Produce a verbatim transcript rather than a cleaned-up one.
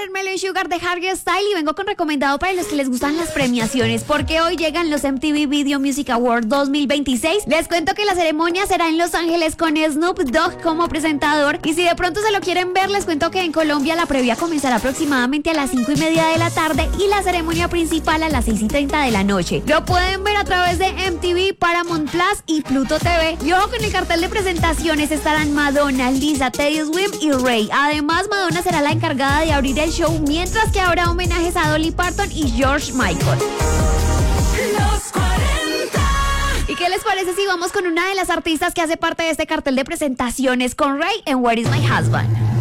Watermelon Sugar de Harry Styles y vengo con recomendado para los que les gustan las premiaciones, porque hoy llegan los M T V Video Music Awards dos mil veintiséis. Les cuento que la ceremonia será en Los Ángeles con Snoop Dogg como presentador, y si de pronto se lo quieren ver, les cuento que en Colombia la previa comenzará aproximadamente a las cinco y media de la tarde y la ceremonia principal a las seis y treinta de la noche. Lo pueden ver a través de M T V, Paramount Plus y Pluto T V. Y ojo, con el cartel de presentaciones estarán Madonna, Lisa, Teddy Swims y Rey. Además, Madonna será la encargada de abrir el show, mientras que habrá homenajes a Dolly Parton y George Michael. Los cuarenta. ¿Y qué les parece si vamos con una de las artistas que hace parte de este cartel de presentaciones, con Rey en Where Is My Husband?